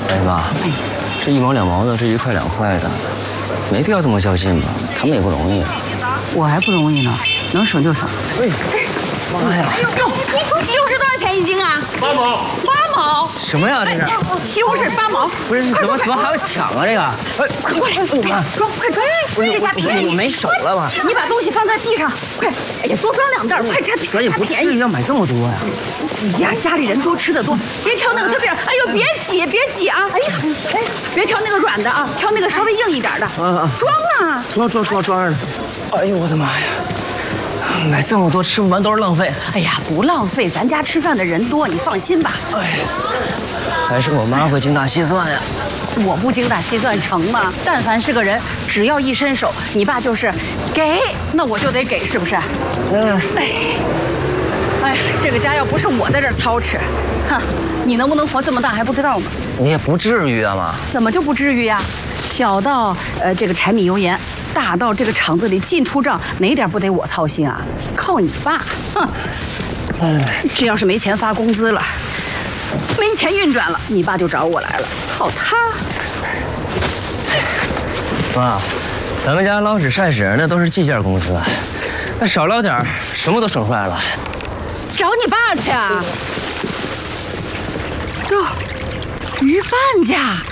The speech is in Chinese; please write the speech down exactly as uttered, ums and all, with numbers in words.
哎妈，这一毛两毛的，这一块两块的，没必要这么较劲吧？他们也不容易。 我还不容易呢，能省就省。 哎，妈呀！ 哎呦，西红柿多少钱一斤啊？ 八毛。 八毛？ 什么呀？这是？ 西红柿八毛。 不是，怎么怎么还要抢啊？这个？哎， 快过来，哎，装，快装！这家便宜。 我没手了吧？ 你把东西放在地上，快！哎呀，多装两袋，快占咱也不至于要买这么多呀。 呀，家里人多吃的多，别挑那个特别。哎呦，别挤，别挤啊！哎呀，哎，别挑那个软的啊，挑那个稍微硬一点的。 啊啊！ 装啊！ 装装装装着呢。哎呦我的妈呀！买这么多吃不完都是浪费。 哎呀，不浪费，咱家吃饭的人多，你放心吧。 哎，还是我妈会精打细算呀。 我不精打细算成吗？但凡是个人，只要一伸手，你爸就是给，那我就得给，是不是？ 嗯。 哎，哎呀，这个家要不是我在这儿操持，哼，你能不能活这么大还不知道吗？ 你也不至于啊妈。 怎么就不至于呀？小到呃这个柴米油盐，大到这个厂子里进出账，哪点不得我操心啊？靠你爸，哼！哎，这要是没钱发工资了，没钱运转了，你爸就找我来了，靠他。 妈，咱们家捞屎晒屎那都是计件工资，那少捞点什么都省出来了。 找你爸去啊！哟，鱼贩家。